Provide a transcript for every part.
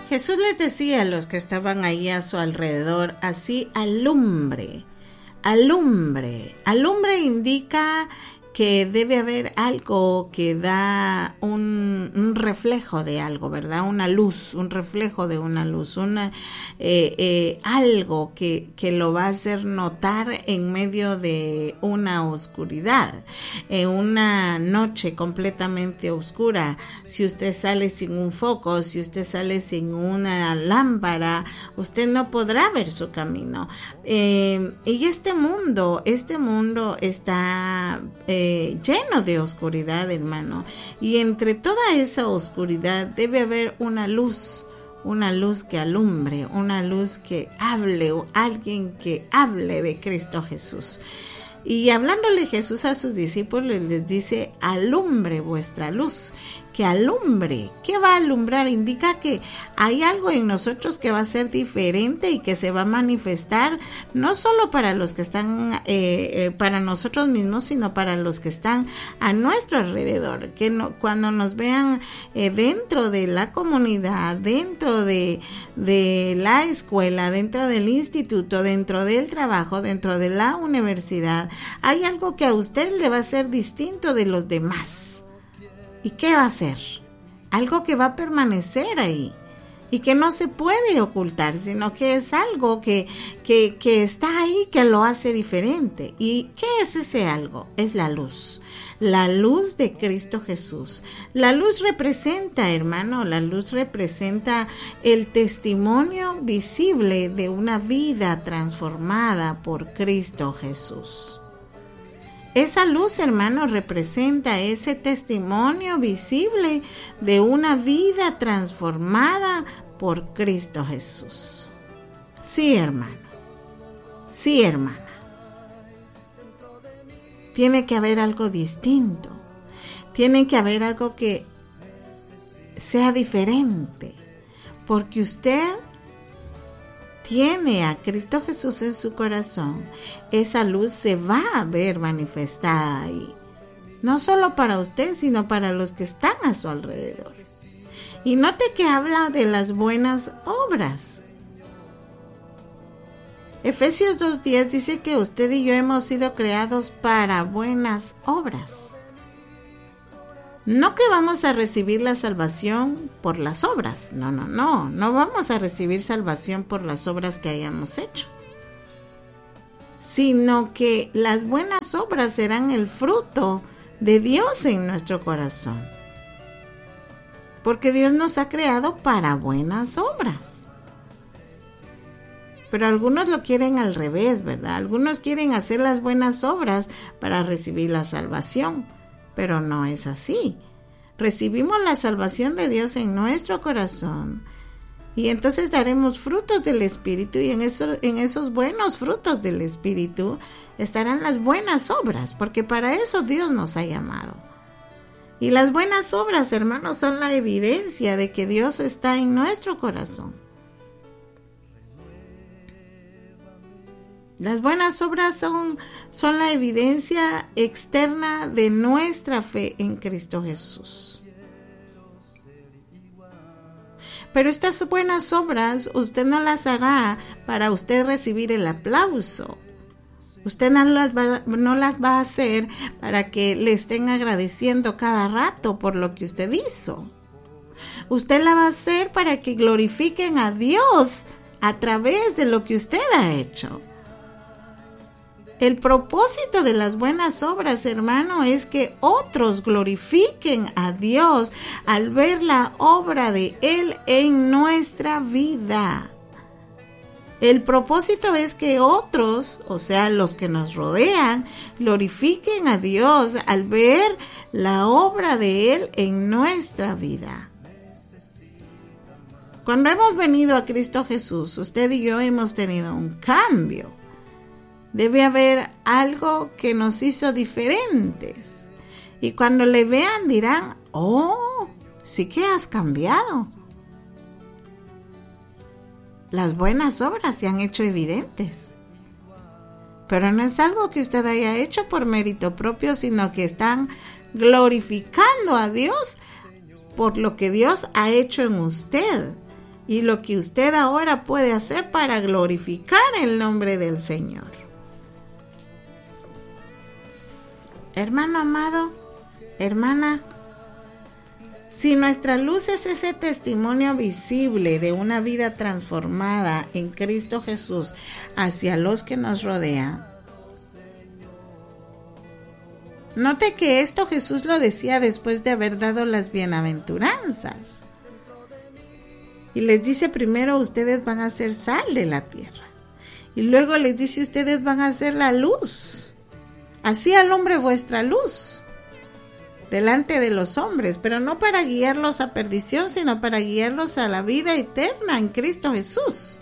Jesús les decía a los que estaban ahí a su alrededor, así alumbre. Alumbre indica que debe haber algo que da un reflejo de algo, ¿verdad? Una luz, un reflejo de una luz, algo que lo va a hacer notar en medio de una oscuridad, en una noche completamente oscura. Si usted sale sin un foco, si usted sale sin una lámpara, usted no podrá ver su camino. Y este mundo está lleno de oscuridad, hermano, y entre toda esa oscuridad debe haber una luz que alumbre, una luz que hable, o alguien que hable de Cristo Jesús. Y hablándole Jesús a sus discípulos les dice: alumbre vuestra luz. Que alumbre. ¿Qué va a alumbrar? Indica que hay algo en nosotros que va a ser diferente y que se va a manifestar no solo para los que están, para nosotros mismos, sino para los que están a nuestro alrededor. Que cuando nos vean dentro de la comunidad, dentro de la escuela, dentro del instituto, dentro del trabajo, dentro de la universidad, hay algo que a usted le va a ser distinto de los demás. ¿Y qué va a ser? Algo que va a permanecer ahí y que no se puede ocultar, sino que es algo que está ahí, que lo hace diferente. ¿Y qué es ese algo? Es la luz de Cristo Jesús. La luz representa, hermano, el testimonio visible de una vida transformada por Cristo Jesús. Esa luz, hermano, representa ese testimonio visible de una vida transformada por Cristo Jesús. Sí, hermano. Sí, hermana. Tiene que haber algo distinto. Tiene que haber algo que sea diferente. Porque usted tiene a Cristo Jesús en su corazón, esa luz se va a ver manifestada ahí. No solo para usted, sino para los que están a su alrededor. Y note que habla de las buenas obras. Efesios 2:10 dice que usted y yo hemos sido creados para buenas obras. No que vamos a recibir la salvación por las obras. No vamos a recibir salvación por las obras que hayamos hecho. Sino que las buenas obras serán el fruto de Dios en nuestro corazón. Porque Dios nos ha creado para buenas obras. Pero algunos lo quieren al revés, ¿verdad? Algunos quieren hacer las buenas obras para recibir la salvación. Pero no es así. Recibimos la salvación de Dios en nuestro corazón y entonces daremos frutos del Espíritu, y en esos buenos frutos del Espíritu estarán las buenas obras, porque para eso Dios nos ha llamado. Y las buenas obras, hermanos, son la evidencia de que Dios está en nuestro corazón. Las buenas obras son la evidencia externa de nuestra fe en Cristo Jesús. Pero estas buenas obras usted no las hará para usted recibir el aplauso. Usted no las va a hacer para que le estén agradeciendo cada rato por lo que usted hizo. Usted la va a hacer para que glorifiquen a Dios a través de lo que usted ha hecho. El propósito de las buenas obras, hermano, es que otros glorifiquen a Dios al ver la obra de Él en nuestra vida. El propósito es que otros, o sea, los que nos rodean, glorifiquen a Dios al ver la obra de Él en nuestra vida. Cuando hemos venido a Cristo Jesús, usted y yo hemos tenido un cambio. Debe haber algo que nos hizo diferentes. Y cuando le vean dirán: oh, sí que has cambiado. Las buenas obras se han hecho evidentes. Pero no es algo que usted haya hecho por mérito propio, sino que están glorificando a Dios por lo que Dios ha hecho en usted. y lo que usted ahora puede hacer para glorificar el nombre del Señor. Hermano amado, hermana, si nuestra luz es ese testimonio visible de una vida transformada en Cristo Jesús hacia los que nos rodean, note que esto Jesús lo decía después de haber dado las bienaventuranzas. Y les dice primero, ustedes van a ser sal de la tierra. Y luego les dice, ustedes van a ser la luz. Así alumbre vuestra luz delante de los hombres, pero no para guiarlos a perdición, sino para guiarlos a la vida eterna en Cristo Jesús.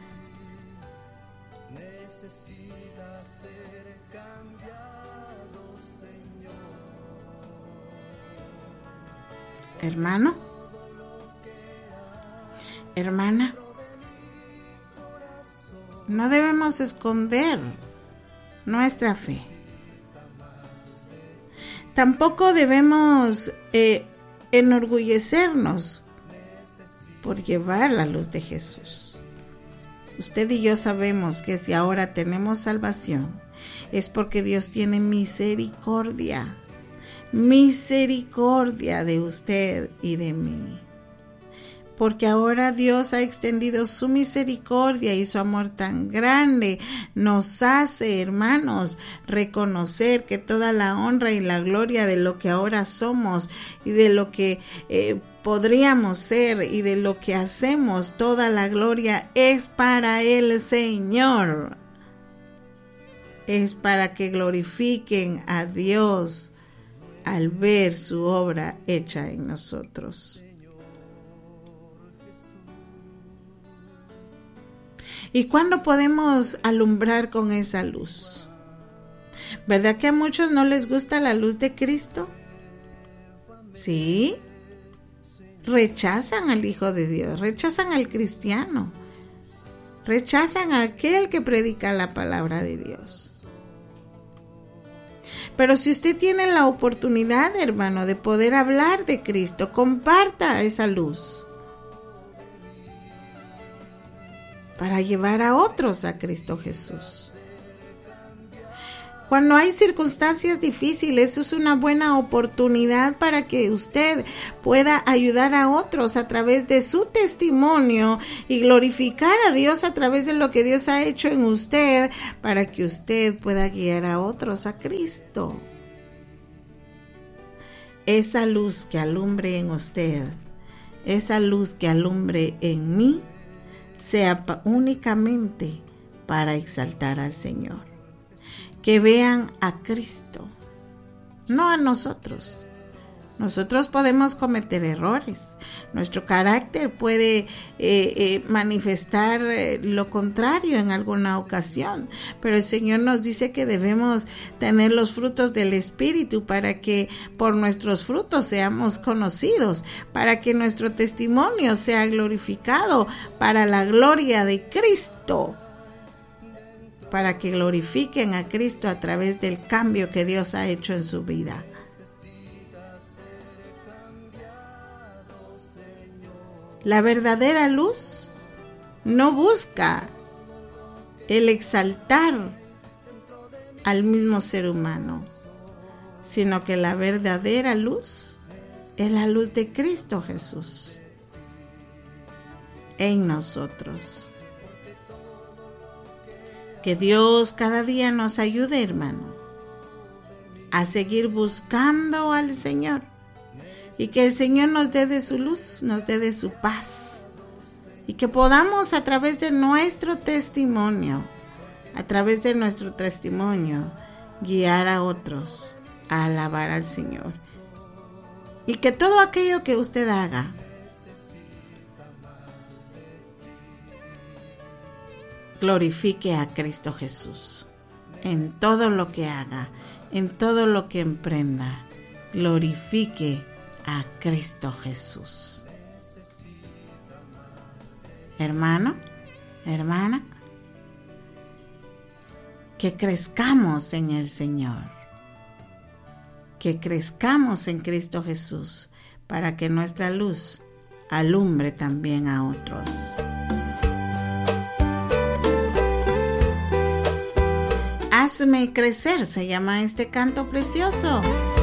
Hermano, hermana, no debemos esconder nuestra fe. Tampoco debemos enorgullecernos por llevar la luz de Jesús. Usted y yo sabemos que si ahora tenemos salvación, es porque Dios tiene misericordia de usted y de mí. Porque ahora Dios ha extendido su misericordia y su amor tan grande nos hace, hermanos, reconocer que toda la honra y la gloria de lo que ahora somos y de lo que podríamos ser y de lo que hacemos, toda la gloria es para el Señor. Es para que glorifiquen a Dios al ver su obra hecha en nosotros. ¿Y cuándo podemos alumbrar con esa luz? ¿Verdad que a muchos no les gusta la luz de Cristo? Sí. Rechazan al Hijo de Dios, rechazan al cristiano, rechazan a aquel que predica la palabra de Dios. Pero si usted tiene la oportunidad, hermano, de poder hablar de Cristo, comparta esa luz para llevar a otros a Cristo Jesús. Cuando hay circunstancias difíciles, es una buena oportunidad para que usted pueda ayudar a otros a través de su testimonio y glorificar a Dios a través de lo que Dios ha hecho en usted, para que usted pueda guiar a otros a Cristo. Esa luz que alumbre en usted, esa luz que alumbre en mí, sea únicamente para exaltar al Señor. Que vean a Cristo, no a nosotros. Nosotros podemos cometer errores. Nuestro carácter puede manifestar lo contrario en alguna ocasión. Pero el Señor nos dice que debemos tener los frutos del Espíritu para que por nuestros frutos seamos conocidos, para que nuestro testimonio sea glorificado para la gloria de Cristo, para que glorifiquen a Cristo a través del cambio que Dios ha hecho en su vida. La verdadera luz no busca el exaltar al mismo ser humano, sino que la verdadera luz es la luz de Cristo Jesús en nosotros. Que Dios cada día nos ayude, hermano, a seguir buscando al Señor. Y que el Señor nos dé de su luz, nos dé de su paz. Y que podamos a través de nuestro testimonio, guiar a otros a alabar al Señor. Y que todo aquello que usted haga glorifique a Cristo Jesús. En todo lo que haga, en todo lo que emprenda, glorifique a Cristo Jesús. Hermano, hermana, que crezcamos en el Señor, que crezcamos en Cristo Jesús, para que nuestra luz alumbre también a otros. Hazme crecer, se llama este canto precioso.